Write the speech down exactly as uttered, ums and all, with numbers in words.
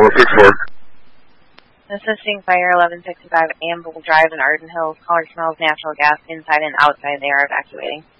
one six four. Assisting Fire eleven sixty-five Amble Drive in Arden Hills. Caller smells natural gas inside and outside. They are evacuating.